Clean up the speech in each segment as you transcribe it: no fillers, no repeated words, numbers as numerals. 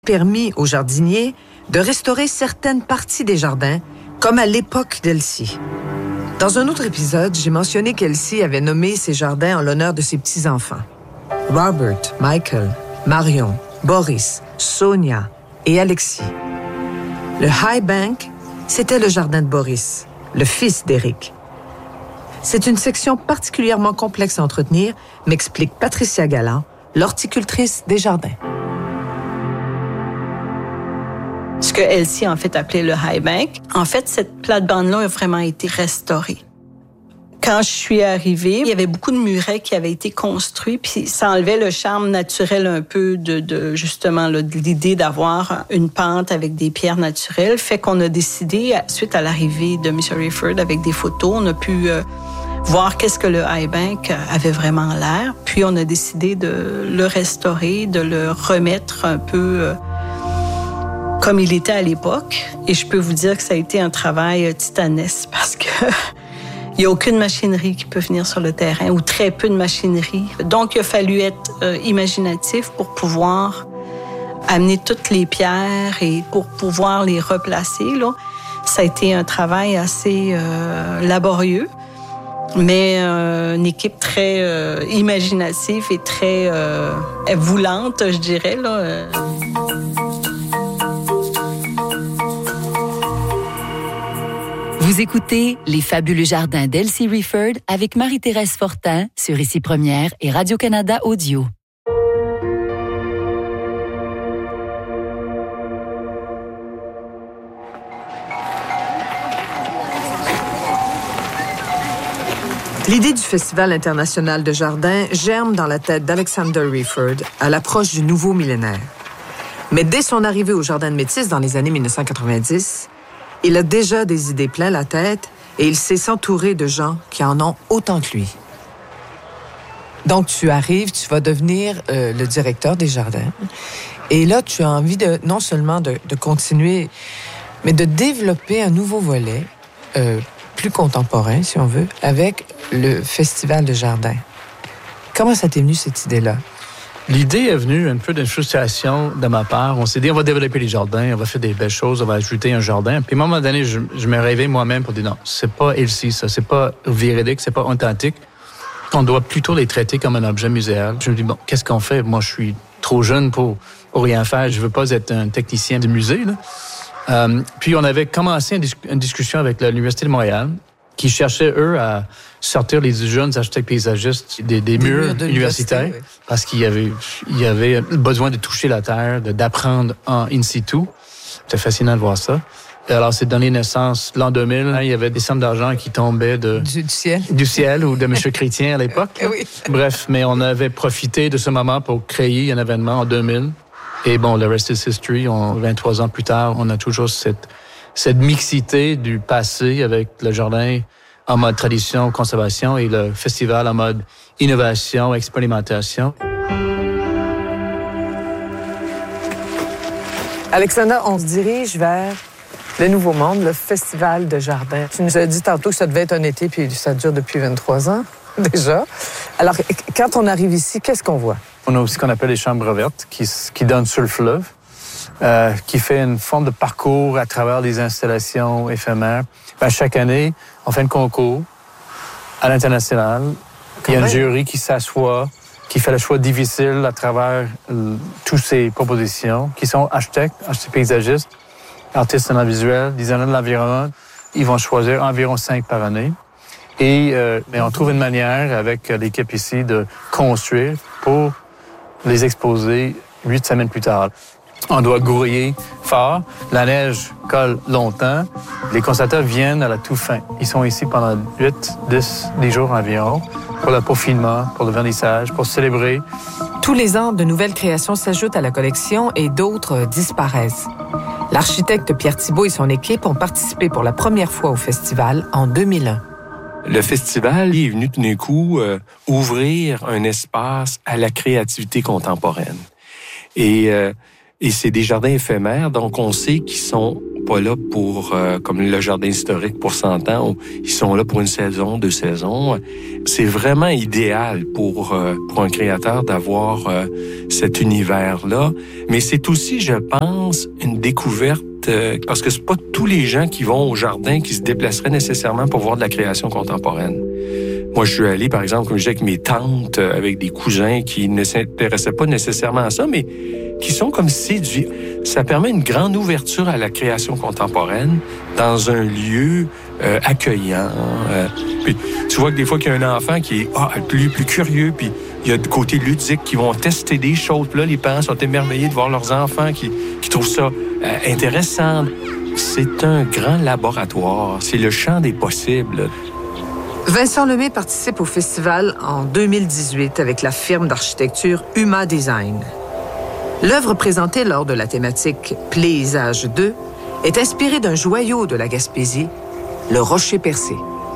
permis aux jardiniers de restaurer certaines parties des jardins, comme à l'époque d'Elsie. Dans un autre épisode, j'ai mentionné qu'Elsie avait nommé ses jardins en l'honneur de ses petits-enfants. Robert, Michael, Marion, Boris, Sonia et Alexis. Le High Bank, c'était le jardin de Boris, le fils d'Éric. C'est une section particulièrement complexe à entretenir, m'explique Patricia Galland, l'horticultrice des jardins. Ce que Elsie, en fait, appelait le High Bank. En fait, cette plate-bande-là a vraiment été restaurée. Quand je suis arrivée, il y avait beaucoup de murets qui avaient été construits, puis ça enlevait le charme naturel un peu de justement là, de l'idée d'avoir une pente avec des pierres naturelles. Fait qu'on a décidé, suite à l'arrivée de M. Rayford avec des photos, on a pu voir qu'est-ce que le High Bank avait vraiment l'air. Puis on a décidé de le restaurer, de le remettre un peu comme il était à l'époque. Et je peux vous dire que ça a été un travail titanesque parce que il n'y a aucune machinerie qui peut venir sur le terrain ou très peu de machinerie. Donc, il a fallu être imaginatif pour pouvoir amener toutes les pierres et pour pouvoir les replacer. Là. Ça a été un travail assez laborieux, mais une équipe très imaginative et très voulante, je dirais, là. Vous écoutez Les fabuleux jardins d'Elsie Rayford avec Marie-Thérèse Fortin sur Ici Première et Radio-Canada Audio. L'idée du Festival international de jardins germe dans la tête d'Alexander Rayford à l'approche du nouveau millénaire. Mais dès son arrivée au Jardin de Métis dans les années 1990, il a déjà des idées plein la tête et il sait s'entourer de gens qui en ont autant que lui. Donc, tu arrives, tu vas devenir le directeur des jardins. Et là, tu as envie non seulement de continuer, mais de développer un nouveau volet, plus contemporain, si on veut, avec le Festival de jardins. Comment ça t'est venu, cette idée-là? L'idée est venue un peu d'une frustration de ma part. On s'est dit, on va développer les jardins, on va faire des belles choses, on va ajouter un jardin. Puis à un moment donné, je me rêvais moi-même pour dire, non, c'est pas Elsie, ça, c'est pas véridique, c'est pas authentique. On doit plutôt les traiter comme un objet muséal. Je me dis, bon, qu'est-ce qu'on fait? Moi, je suis trop jeune pour rien faire. Je veux pas être un technicien de musée, là. Puis on avait commencé une discussion avec l'Université de Montréal, qui cherchaient, eux, à sortir les jeunes architectes paysagistes des murs universitaires, oui. Parce qu'il y avait besoin de toucher la terre, d'apprendre in situ. C'était fascinant de voir ça. Et alors, c'est donné naissance l'an 2000. Il y avait des sommes d'argent qui tombaient du ciel. Du ciel ou de M. Chrétien à l'époque. Oui. Bref, mais on avait profité de ce moment pour créer un événement en 2000. Et bon, le rest is history. 23 ans plus tard, on a toujours cette mixité du passé avec le jardin en mode tradition, conservation et le festival en mode innovation, expérimentation. Alexander, on se dirige vers le Nouveau Monde, le Festival de jardins. Tu nous as dit tantôt que ça devait être un été, puis ça dure depuis 23 ans déjà. Alors, quand on arrive ici, qu'est-ce qu'on voit? On a aussi ce qu'on appelle les chambres vertes qui donnent sur le fleuve. Qui fait une forme de parcours à travers les installations éphémères. Chaque année, on fait un concours à l'international. Il y a un jury qui s'assoit, qui fait le choix difficile à travers toutes ces propositions, qui sont architectes paysagistes, artistes en art visuel, designers de l'environnement. Ils vont choisir environ 5 par année. Et mais on trouve une manière, avec l'équipe ici, de construire pour les exposer 8 semaines plus tard. On doit grouiller fort. La neige colle longtemps. Les constateurs viennent à la toute fin. Ils sont ici pendant 10 jours environ pour le peaufinement, pour le vernissage, pour célébrer. Tous les ans, de nouvelles créations s'ajoutent à la collection et d'autres disparaissent. L'architecte Pierre Thibault et son équipe ont participé pour la première fois au festival en 2001. Le festival est venu tout d'un coup ouvrir un espace à la créativité contemporaine. Et Et c'est des jardins éphémères, donc on sait qu'ils sont pas là pour, comme le jardin historique pour 100 ans, ils sont là pour une saison, 2 saisons. C'est vraiment idéal pour un créateur d'avoir cet univers-là. Mais c'est aussi, je pense, une découverte parce que c'est pas tous les gens qui vont au jardin qui se déplaceraient nécessairement pour voir de la création contemporaine. Moi, je suis allé, par exemple, comme je disais, avec mes tantes, avec des cousins qui ne s'intéressaient pas nécessairement à ça, mais qui sont comme séduits. Ça permet une grande ouverture à la création contemporaine dans un lieu accueillant. Puis, tu vois que des fois qu'il y a un enfant qui est plus curieux, puis il y a du côté ludique qui vont tester des choses. Puis là, les parents sont émerveillés de voir leurs enfants qui trouvent ça intéressant. C'est un grand laboratoire. C'est le champ des possibles. Vincent Lemay participe au festival en 2018 avec la firme d'architecture Huma Design. L'œuvre présentée lors de la thématique Paysage 2 est inspirée d'un joyau de la Gaspésie, le Rocher Percé.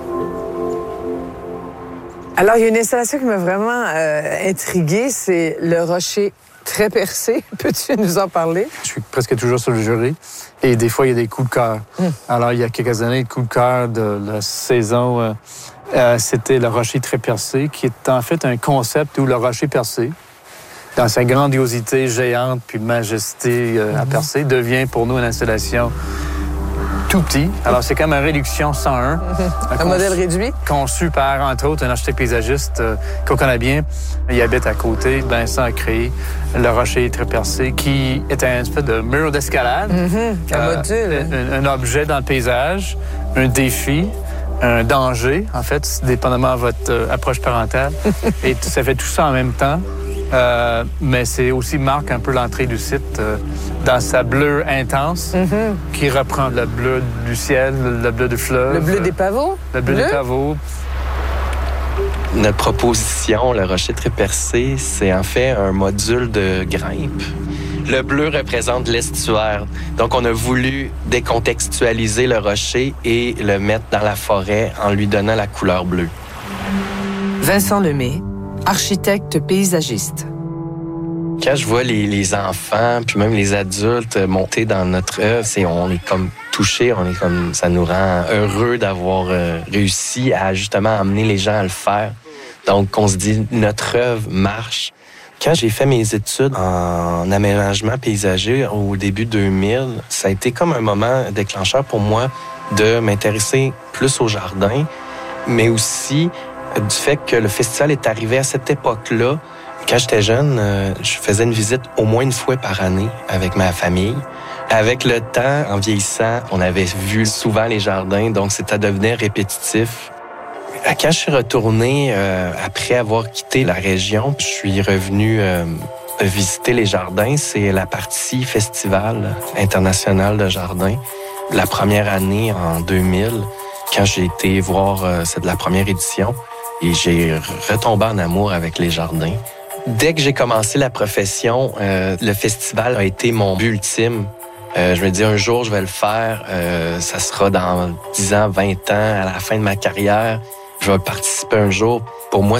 Alors, il y a une installation qui m'a vraiment intriguée, c'est le Rocher très percé. Peux-tu nous en parler? Je suis presque toujours sur le jury et des fois, il y a des coups de cœur. Alors, il y a quelques années, le coup de cœur de la saison, c'était le Rocher très percé, qui est en fait un concept où le Rocher percé, dans sa grandiosité géante puis majesté à percer, devient pour nous une installation tout petit. Alors, c'est comme une réduction 101. Un modèle réduit? Conçu par, entre autres, un architecte paysagiste qu'on connaît bien. Il habite à côté. Vincent a créé le Rocher très percé, qui est un espèce de mur d'escalade. Un module. Un objet dans le paysage, un défi, un danger, en fait, dépendamment de votre approche parentale. Et ça fait tout ça en même temps. Mais c'est aussi marque un peu l'entrée du site dans sa bleue intense, qui reprend le bleu du ciel, le bleu du fleuve. Le bleu des pavots? Le bleu des pavots. Notre proposition, le Rocher très percé, c'est en fait un module de grimpe. Le bleu représente l'estuaire. Donc, on a voulu décontextualiser le rocher et le mettre dans la forêt en lui donnant la couleur bleue. Vincent Lemay, architecte paysagiste. Quand je vois les enfants, puis même les adultes monter dans notre œuvre, on est comme touchés, ça nous rend heureux d'avoir réussi à justement amener les gens à le faire. Donc, on se dit, notre œuvre marche. Quand j'ai fait mes études en aménagement paysager au début 2000, ça a été comme un moment déclencheur pour moi de m'intéresser plus au jardin, mais aussi du fait que le festival est arrivé à cette époque-là. Quand j'étais jeune, je faisais une visite au moins une fois par année avec ma famille. Avec le temps, en vieillissant, on avait vu souvent les jardins, donc ça devenait répétitif. Quand je suis retourné, après avoir quitté la région, je suis revenu visiter les jardins. C'est la partie Festival international de jardins. La première année, en 2000, quand j'ai été voir, c'est de la première édition, et j'ai retombé en amour avec les jardins. Dès que j'ai commencé la profession, le festival a été mon but ultime. Je me dis, un jour, je vais le faire. Ça sera dans 10 ans, 20 ans, à la fin de ma carrière. Je vais participer un jour. Pour moi,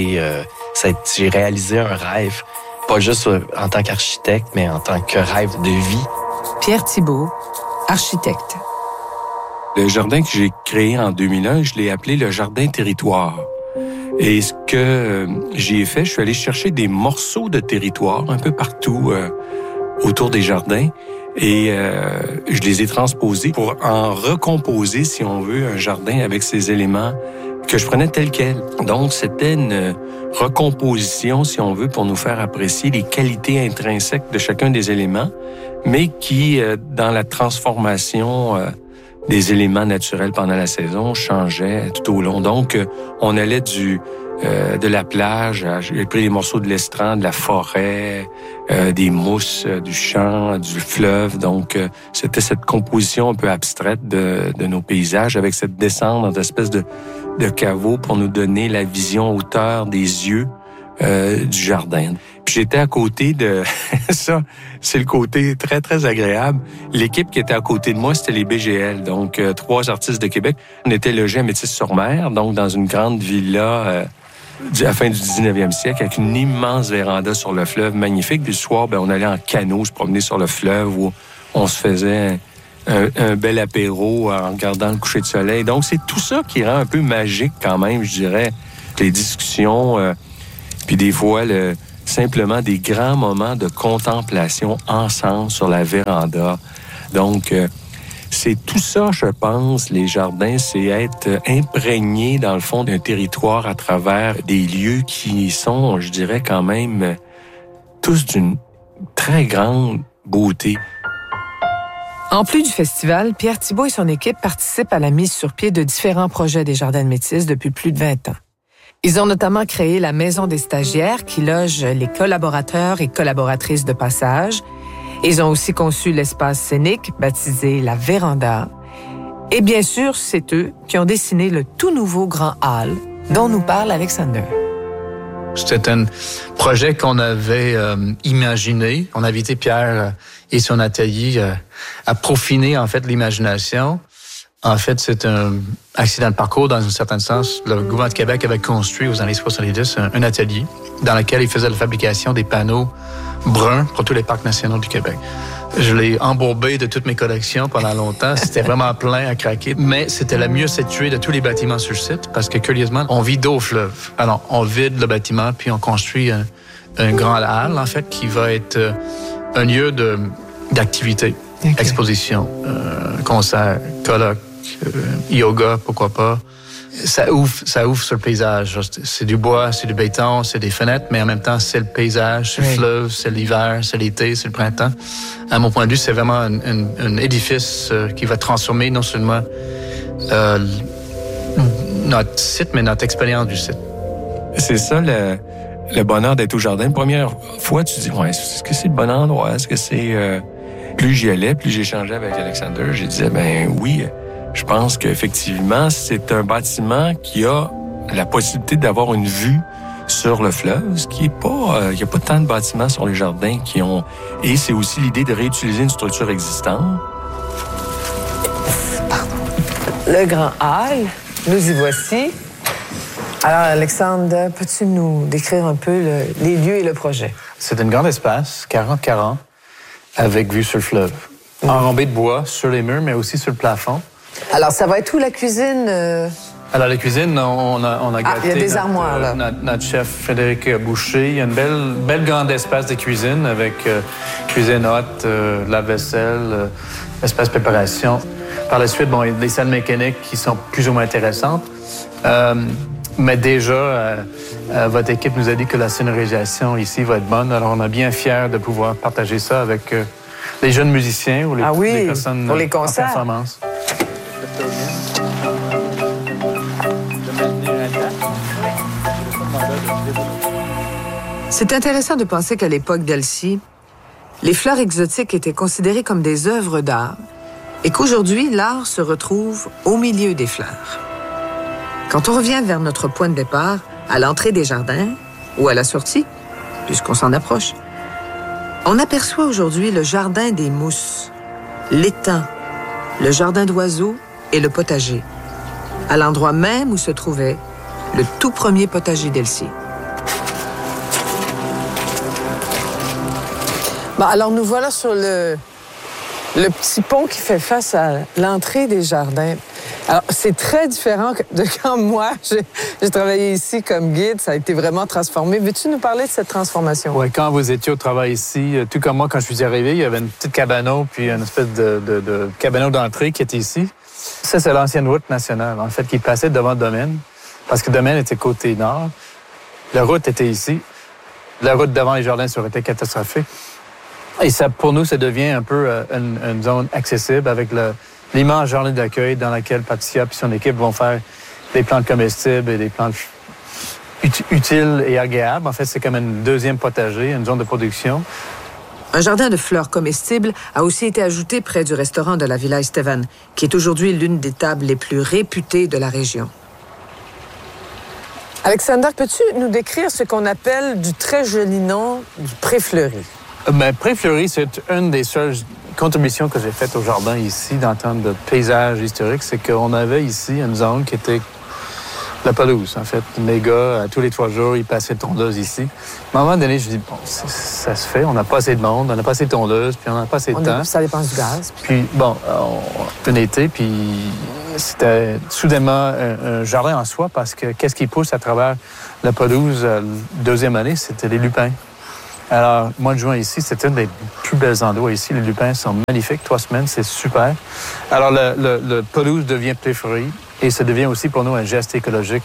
j'ai réalisé un rêve. Pas juste en tant qu'architecte, mais en tant que rêve de vie. Pierre Thibault, architecte. Le jardin que j'ai créé en 2001, je l'ai appelé le Jardin Territoire. Et ce que j'ai fait, je suis allé chercher des morceaux de territoire un peu partout autour des jardins et je les ai transposés pour en recomposer, si on veut, un jardin avec ces éléments que je prenais tels quels. Donc, c'était une recomposition, si on veut, pour nous faire apprécier les qualités intrinsèques de chacun des éléments, mais qui, dans la transformation des éléments naturels pendant la saison, changeaient tout au long. Donc, on allait de la plage, j'ai pris des morceaux de l'estran, de la forêt, des mousses, du champ, du fleuve. Donc, c'était cette composition un peu abstraite de nos paysages avec cette descente dans espèce de caveau pour nous donner la vision hauteur des yeux du jardin. Puis j'étais à côté de... ça, c'est le côté très, très agréable. L'équipe qui était à côté de moi, c'était les BGL, donc 3 artistes de Québec. On était logés à Métis-sur-Mer, donc dans une grande villa la fin du 19e siècle, avec une immense véranda sur le fleuve, magnifique. Puis le soir, on allait en canot se promener sur le fleuve où on se faisait un bel apéro en regardant le coucher de soleil. Donc, c'est tout ça qui rend un peu magique quand même, je dirais, les discussions, puis des fois, simplement des grands moments de contemplation ensemble sur la véranda. Donc, c'est tout ça, je pense, les jardins, c'est être imprégné, dans le fond, d'un territoire à travers des lieux qui sont, je dirais, quand même, tous d'une très grande beauté. En plus du festival, Pierre Thibault et son équipe participent à la mise sur pied de différents projets des Jardins de Métis depuis plus de 20 ans. Ils ont notamment créé la Maison des stagiaires qui loge les collaborateurs et collaboratrices de passage. Ils ont aussi conçu l'espace scénique baptisé la Véranda. Et bien sûr, c'est eux qui ont dessiné le tout nouveau Grand Hall dont nous parle Alexander. C'était un projet qu'on avait imaginé. On a invité Pierre et son atelier à peaufiner, en fait, l'imagination. En fait, c'est un accident de parcours, dans un certain sens. Le gouvernement de Québec avait construit, aux années 70, un atelier dans lequel il faisait la fabrication des panneaux bruns pour tous les parcs nationaux du Québec. Je l'ai embourbé de toutes mes collections pendant longtemps. C'était vraiment plein à craquer. Mais c'était la mieux située de tous les bâtiments sur le site parce que, curieusement, on vit dos au fleuve. Alors, on vide le bâtiment puis on construit un grand hall, en fait, qui va être un lieu d'activité, exposition, concert, colloque, yoga, pourquoi pas. Ça ouvre sur le paysage. C'est du bois, c'est du béton, c'est des fenêtres, mais en même temps, c'est le paysage, c'est le fleuve, c'est l'hiver, c'est l'été, c'est le printemps. À mon point de vue, c'est vraiment un édifice qui va transformer non seulement notre site, mais notre expérience du site. C'est ça le bonheur d'être au jardin. Première fois, tu dis, ouais, est-ce que c'est le bon endroit? Est-ce que c'est... Plus j'y allais, plus j'échangeais avec Alexander, j'ai dit, oui... Je pense qu'effectivement, c'est un bâtiment qui a la possibilité d'avoir une vue sur le fleuve, ce qui est pas... Il n'y a pas tant de bâtiments sur les jardins qui ont... Et c'est aussi l'idée de réutiliser une structure existante. Le Grand Hall, nous y voici. Alors, Alexandre, peux-tu nous décrire un peu les lieux et le projet? C'est un grand espace, 40-40, avec vue sur le fleuve. Enrobé de bois sur les murs, mais aussi sur le plafond. Alors, ça va être où la cuisine? Alors, la cuisine, on a gâté il y a des armoires, là. Notre chef Frédéric Boucher. Il y a une belle grande espace de cuisine avec cuisine haute, lave-vaisselle, espace préparation. Par la suite, les salles mécaniques qui sont plus ou moins intéressantes. Mais déjà, votre équipe nous a dit que la sonorisation ici va être bonne. Alors, on est bien fiers de pouvoir partager ça avec les jeunes musiciens ou les personnes pour les concerts. en performance. C'est intéressant de penser qu'à l'époque d'Elsie, les fleurs exotiques étaient considérées comme des œuvres d'art et qu'aujourd'hui, l'art se retrouve au milieu des fleurs. Quand on revient vers notre point de départ, à l'entrée des jardins ou à la sortie, puisqu'on s'en approche, on aperçoit aujourd'hui le jardin des mousses, l'étang, le jardin d'oiseaux et le potager, à l'endroit même où se trouvait le tout premier potager d'Elsie. Alors, nous voilà sur le petit pont qui fait face à l'entrée des jardins. Alors, c'est très différent de quand moi, j'ai travaillé ici comme guide. Ça a été vraiment transformé. Veux-tu nous parler de cette transformation? Oui, quand vous étiez au travail ici, tout comme moi, quand je suis arrivé, il y avait une petite cabanon, puis une espèce de cabanon d'entrée qui était ici. Ça, c'est l'ancienne route nationale, en fait, qui passait devant le domaine, parce que le domaine était côté nord. La route était ici. La route devant les jardins aurait été catastrophique. Et ça, pour nous, ça devient un peu une zone accessible avec l'immense jardin d'accueil dans laquelle Patricia et son équipe vont faire des plantes comestibles et des plantes utiles et agréables. En fait, c'est comme un deuxième potager, une zone de production. Un jardin de fleurs comestibles a aussi été ajouté près du restaurant de la Villa Estevan, qui est aujourd'hui l'une des tables les plus réputées de la région. Alexander, peux-tu nous décrire ce qu'on appelle du très joli nom du Pré Fleuri? Pré Fleuri, c'est une des seules contributions que j'ai faites au jardin ici, dans le temps de paysage historique, c'est qu'on avait ici une zone qui était la pelouse, en fait. Mes gars, tous les 3 jours, ils passaient tondeuse ici. À un moment donné, je dis, bon, ça se fait, on n'a pas assez de monde, on n'a pas assez de tondeuse, puis on n'a pas assez de temps. Ça dépense du gaz. Puis, bon, un été, puis c'était soudainement un jardin en soi, parce que qu'est-ce qui pousse à travers la pelouse, deuxième année, c'était les lupins. Alors, mois de juin ici, c'était un des plus bels endroits ici. Les lupins sont magnifiques. 3 semaines, c'est super. Alors, le pelouse devient pré-fleurie et ça devient aussi pour nous un geste écologique.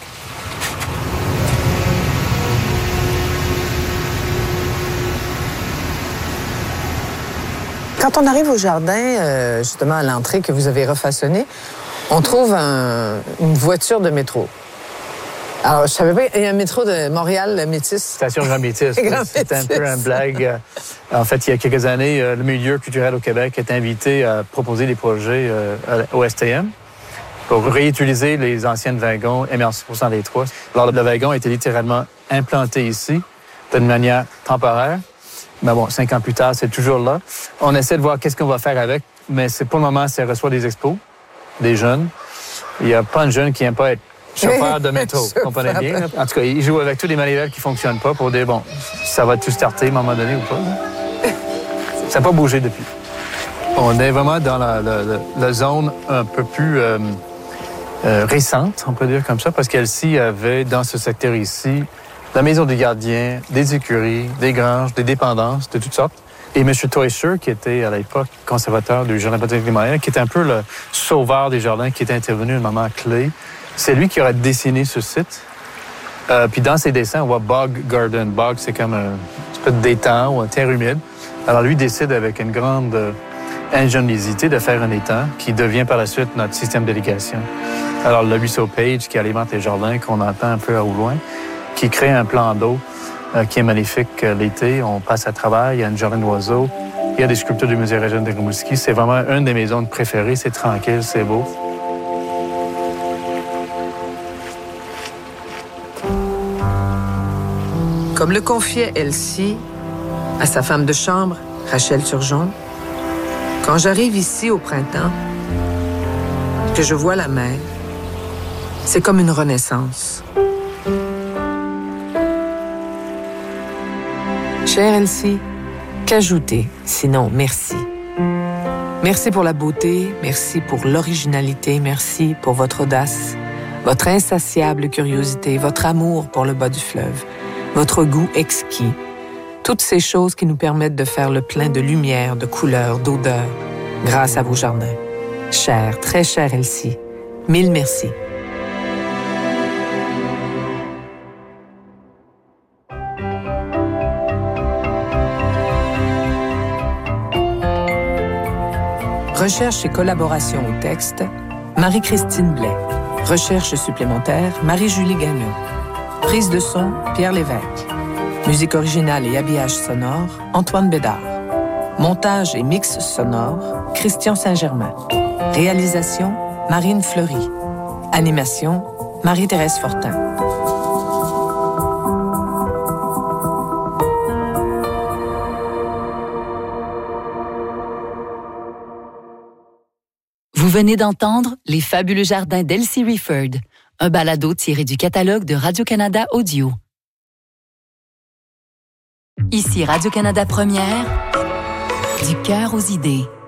Quand on arrive au jardin, justement à l'entrée que vous avez refaçonné, on trouve une voiture de métro. Alors, je savais pas, il y a un métro de Montréal, le Métis. Station Grand Métis. C'était un peu une blague. En fait, il y a quelques années, le milieu culturel au Québec est invité à proposer des projets au STM pour réutiliser les anciennes wagons MR63. Alors, le wagon a été littéralement implanté ici d'une manière temporaire. Mais bon, 5 ans plus tard, c'est toujours là. On essaie de voir qu'est-ce qu'on va faire avec, mais pour le moment, ça reçoit des expos, des jeunes. Il n'y a pas de jeunes qui n'aiment pas être chauffeur de métro, vous comprenez bien. Là. En tout cas, ils jouent avec tous les manivelles qui ne fonctionnent pas pour dire, bon, ça va tout starter à un moment donné ou pas. Ça n'a pas bougé depuis. On est vraiment dans la zone un peu plus récente, on peut dire comme ça, parce qu'elle-ci avait, dans ce secteur ici, la maison du gardien, des écuries, des granges, des dépendances de toutes sortes. Et M. Teuscher, qui était à l'époque conservateur du Jardin botanique de Montréal, qui était un peu le sauveur des jardins, qui était intervenu à un moment clé, c'est lui qui aurait dessiné ce site. Puis dans ses dessins, on voit Bog Garden. Bog, c'est comme un petit peu d'étang ou un terre humide. Alors lui décide avec une grande ingéniosité de faire un étang qui devient par la suite notre système d'irrigation. Alors le ruisseau Page qui alimente les jardins qu'on entend un peu au loin, qui crée un plan d'eau qui est magnifique l'été. On passe à travers, il y a un jardin d'oiseaux, il y a des sculptures du musée régional de Rimouski. C'est vraiment une des maisons préférées. C'est tranquille, c'est beau. Comme le confiait Elsie à sa femme de chambre, Rachel Turgeon, quand j'arrive ici au printemps, que je vois la mer, c'est comme une renaissance. Chère Elsie, qu'ajouter, sinon merci. Merci pour la beauté, merci pour l'originalité, merci pour votre audace, votre insatiable curiosité, votre amour pour le bas du fleuve, votre goût exquis, toutes ces choses qui nous permettent de faire le plein de lumière, de couleurs, d'odeurs, grâce à vos jardins. Chère, très chère Elsie, mille merci. Recherche et collaboration au texte, Marie-Christine Blais. Recherche supplémentaire, Marie-Julie Gagnon. Prise de son, Pierre Lévesque. Musique originale et habillage sonore, Antoine Bédard. Montage et mix sonore, Christian Saint-Germain. Réalisation, Marine Fleury. Animation, Marie-Thérèse Fortin. Vous venez d'entendre Les fabuleux jardins d'Elsie Rifford, un balado tiré du catalogue de Radio-Canada Audio. Ici Radio-Canada Première, du cœur aux idées.